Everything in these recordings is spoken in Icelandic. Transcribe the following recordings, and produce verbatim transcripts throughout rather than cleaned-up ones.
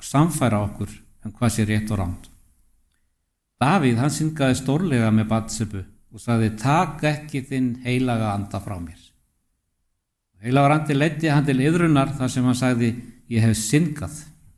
samfæra okkur um hvað sé rétt og rangt. Davíð, hann syngaði stórlega með Batsebu og sagði: "Takk ekki þinn heilaga anda frá mér." Heilagur andi leiddi hann til iðrunar þar sem hann sagði: "Ég hef syngað."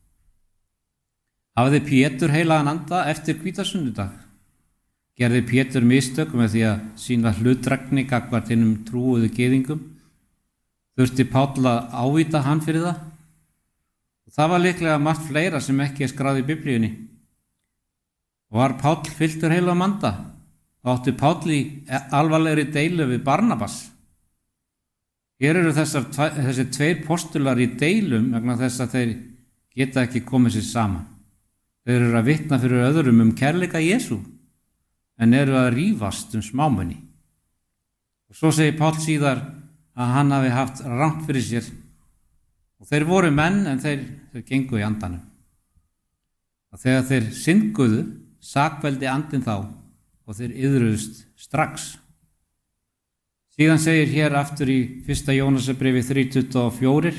Hafði Pétur heilagan anda eftir hvítasunnudag? Gerði Pétur mistök með því að sýna hlutdrægni gagnvart hinum trúuðu gyðingum? Þurfti Páll að ávíta hann fyrir það? Og það var líklega margt fleira sem ekki er skráð í Biblíunni. Var Páll fylltur heilagum anda? Átti Páll í alvarlegri deilu við Barnabas? Hér eru þessar, þessir tveir postular í deilum vegna þess að þeir geta ekki komið sér saman. Þeir eru að vitna fyrir öðrum um kærleika Jesú, en eru að rífast um smámuni. Og svo segir Páll síðar að hann hafi haft rangt fyrir sér og þeir voru menn en þeir, þeir gengu í andanum. Og þegar þeir synguðu, sakveldi andinn þá og þeir iðruðust strax. Síðan segir hér aftur í fyrsta Jónasarbréfi þrjú tuttugu og fjögur: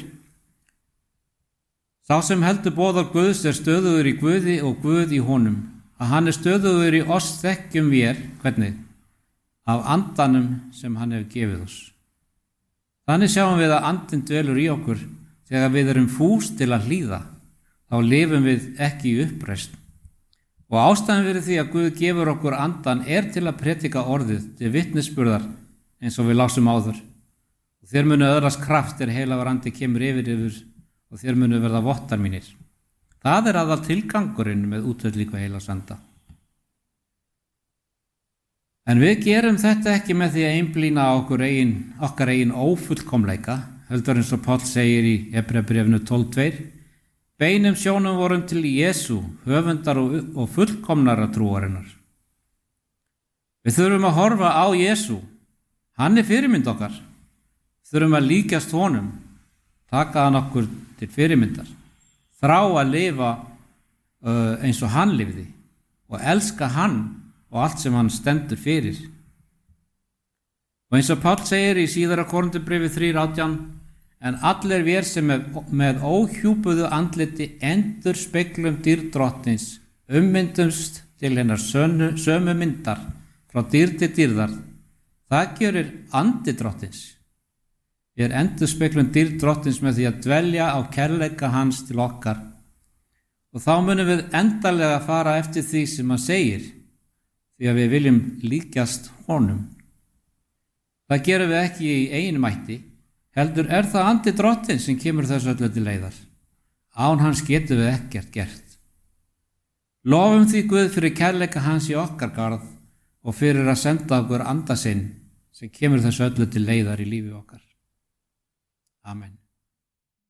"Sá sem heldur boðorð Guðs er stöðugur í Guði og Guð í honum. Að hann er stöðugur í oss þekkjum vér," hvernig? "Af andanum sem hann hefur gefið oss." Þannig sjáum við að andinn dvelur í okkur. Þegar við erum fús til að hlýða, þá lifum við ekki í uppreisn. Og ástæðan fyrir því að Guð gefur okkur andan er til að predika orðið til vitnisburðar, eins og við lásum áður. Og þér munu öðlast kraft er heilagur andi kemur yfir yfir og þér munu verða vottar mínir. Það er aðal tilgangurinn með útvöldlíku heilags anda. En við gerum þetta ekki með því að einblína á okkur eigin, okkar eigin ófullkomleika, heldur eins og Páll segir í Hebreabréfinu tólf tvö: "Beinum sjónum vorum til Jesú, höfundar og, og fullkomnara trúarinnar." Við þurfum að horfa á Jesú. Hann er fyrirmynd okkar. Þurfum að líkjast honum, taka hann okkur til fyrirmyndar, þrá að lifa uh, eins og hann lifði og elska hann og allt sem hann stendur fyrir. Og eins og Páll segir í síðara Korinthubréfi þrjú átján: "En allir vér sem með, með óhjúpuðu andliti endur speglum dýrð drottins, ummyndumst til hennar sömu, sömu myndar frá dýrð til dýrðar. Það gerir andi drottins." Við endur speglum dýrð drottins með því að dvelja á kærleika hans til okkar. Og þá munum við endanlega fara eftir því sem hann segir, því að við viljum líkjast honum. Það gerum við ekki í eigin mætti, heldur er það andi drottins sem kemur þessu öllu til leiðar. Án hans getum við ekkert gert. Lofum því Guð fyrir kærleika hans í okkar garð og fyrir að senda okkur anda sinn sem kemur þessu öllu til leiðar í lífi okkar. Amen.